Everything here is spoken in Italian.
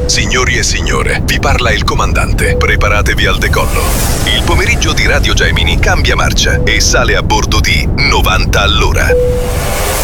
Signori e signore, vi parla il comandante. Preparatevi al decollo. Il pomeriggio di Radio Gemini cambia marcia e sale a bordo di 90 all'ora.